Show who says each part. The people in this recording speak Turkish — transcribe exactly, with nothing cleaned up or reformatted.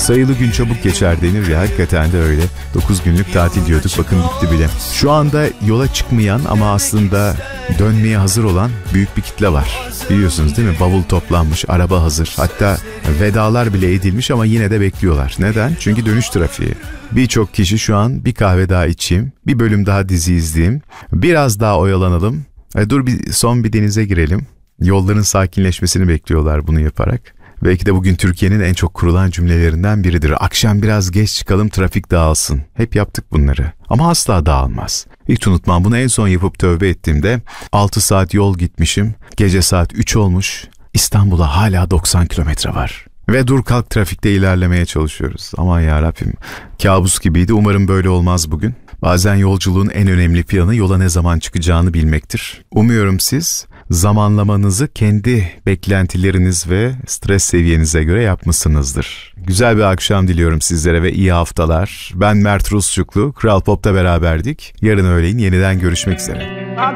Speaker 1: Sayılı gün çabuk geçer denir ya, hakikaten de öyle. dokuz günlük tatil diyorduk, bakın bitti bile. Şu anda yola çıkmayan ama aslında dönmeye hazır olan büyük bir kitle var. Biliyorsunuz değil mi? Bavul toplanmış, araba hazır. Hatta vedalar bile edilmiş ama yine de bekliyorlar. Neden? Çünkü dönüş trafiği. Birçok kişi şu an bir kahve daha içeyim, bir bölüm daha dizi izleyeyim, biraz daha oyalanalım, e dur bir son bir denize girelim. Yolların sakinleşmesini bekliyorlar bunu yaparak. Belki de bugün Türkiye'nin en çok kurulan cümlelerinden biridir. Akşam biraz geç çıkalım, trafik dağılsın. Hep yaptık bunları ama asla dağılmaz. Hiç unutmam, bunu en son yapıp tövbe ettiğimde altı saat yol gitmişim. Gece saat üç olmuş. İstanbul'a hala doksan kilometre var. Ve dur kalk trafikte ilerlemeye çalışıyoruz. Aman yarabbim, kabus gibiydi. Umarım böyle olmaz bugün. Bazen yolculuğun en önemli planı yola ne zaman çıkacağını bilmektir. Umuyorum siz zamanlamanızı kendi beklentileriniz ve stres seviyenize göre yapmışsınızdır. Güzel bir akşam diliyorum sizlere ve iyi haftalar. Ben Mert Rusçuklu, Kral Pop'ta beraberdik. Yarın öğleyin yeniden görüşmek üzere.